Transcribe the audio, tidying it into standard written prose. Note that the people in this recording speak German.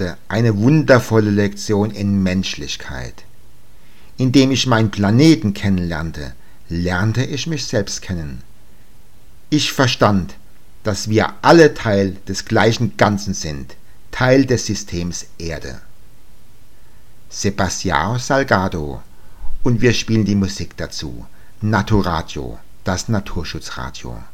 hatte eine wundervolle Lektion in Menschlichkeit. Indem ich meinen Planeten kennenlernte, lernte ich mich selbst kennen. Ich verstand, dass wir alle Teil des gleichen Ganzen sind, Teil des Systems Erde. Sebastião Salgado, und wir spielen die Musik dazu. Naturadio, das Naturschutzradio.